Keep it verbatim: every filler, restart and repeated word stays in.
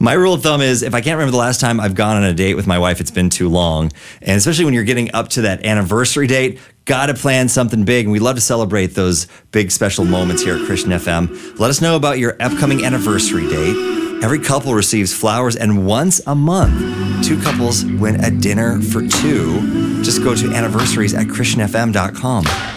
My rule of thumb is if I can't remember the last time I've gone on a date with my wife, it's been too long. And especially when you're getting up to that anniversary date, got to plan something big. And we love to celebrate those big special moments here at Christian F M. Let us know about your upcoming anniversary date. Every couple receives flowers, and once a month, two couples win a dinner for two. Just go to anniversaries at christian f m dot com.